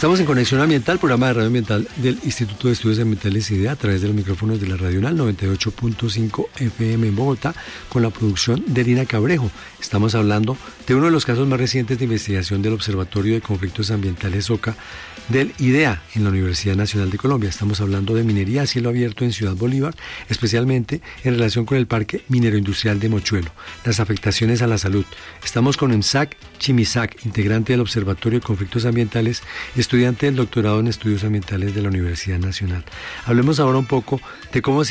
Estamos en Conexión Ambiental, programa de radio ambiental del Instituto de Estudios Ambientales IDEA, a través de los micrófonos de la Radional 98.5 FM en Bogotá, con la producción de Lina Cabrejo. Estamos hablando de uno de los casos más recientes de investigación del Observatorio de Conflictos Ambientales OCA del IDEA en la Universidad Nacional de Colombia. Estamos hablando de minería a cielo abierto en Ciudad Bolívar, especialmente en relación con el Parque Minero Industrial de Mochuelo, las afectaciones a la salud. Estamos con Emsak Chimisak, integrante del Observatorio de Conflictos Ambientales, estudiante del doctorado en Estudios Ambientales de la Universidad Nacional. Hablemos ahora un poco de cómo se